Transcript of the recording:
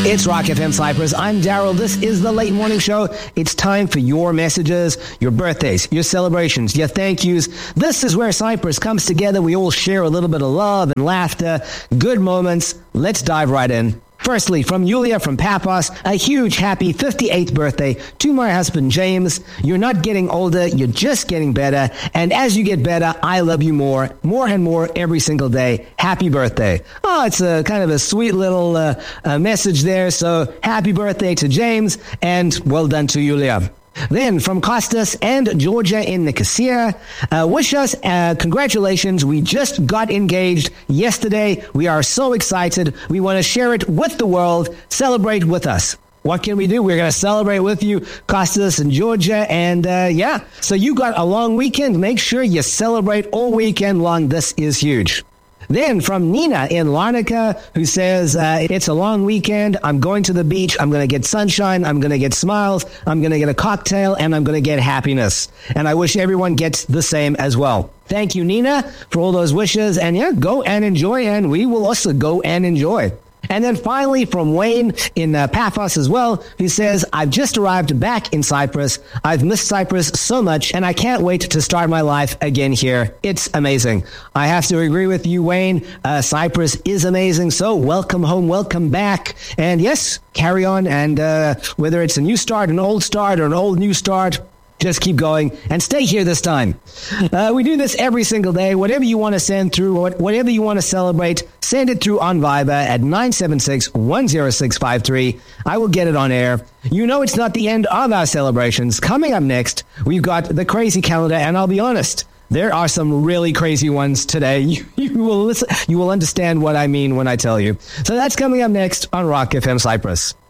It's Rock FM Cyprus. I'm Daryl. This is the Late Morning Show. It's time for your messages, your birthdays, your celebrations, your thank yous. This is where Cyprus comes together. We all share a little bit of love and laughter, good moments. Let's dive right in. Firstly, from Yulia from Paphos, a huge happy 58th birthday to my husband James. You're not getting older, you're just getting better. And as you get better, I love you more and more every single day. Happy birthday. Oh, it's a kind of a sweet little message there. So happy birthday to James and well done to Yulia. Then from Costas and Georgia in Nicosia, wish us congratulations. We just got engaged yesterday. We are so excited. We want to share it with the world. Celebrate with us. What can we do? We're going to celebrate with you, Costas and Georgia. And so you got a long weekend. Make sure you celebrate all weekend long. This is huge. Then from Nina in Larnaca, who says, it's a long weekend. I'm going to the beach. I'm going to get sunshine. I'm going to get smiles. I'm going to get a cocktail, and I'm going to get happiness. And I wish everyone gets the same as well. Thank you, Nina, for all those wishes. And yeah, go and enjoy, and we will also go and enjoy. And then finally from Wayne in Paphos as well, who says, I've just arrived back in Cyprus. I've missed Cyprus so much, and I can't wait to start my life again here. It's amazing. I have to agree with you, Wayne. Cyprus is amazing. So welcome home, welcome back. And yes, carry on. And whether it's a new start, an old start, or an old new start, just keep going and stay here this time. We do this every single day. Whatever you want to send through, whatever you want to celebrate, send it through on Viber at 976-10653. I will get it on air. You know it's not the end of our celebrations. Coming up next, we've got the crazy calendar, and I'll be honest, there are some really crazy ones today. You will listen. You will understand what I mean when I tell you. So that's coming up next on Rock FM Cyprus.